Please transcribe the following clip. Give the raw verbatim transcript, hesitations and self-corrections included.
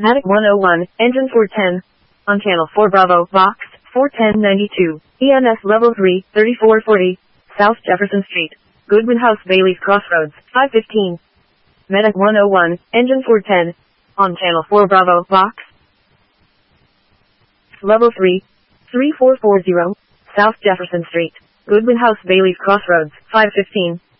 Matic one oh one, engine four ten. On channel four Bravo, box, four ten ninety-two. E M S level three, thirty-four forty. South Jefferson Street. Goodwin House Bailey's Crossroads, five fifteen. Medic one oh one, engine four ten. On channel four Bravo, box. Level three, three four four zero. South Jefferson Street. Goodwin House Bailey's Crossroads, five fifteen.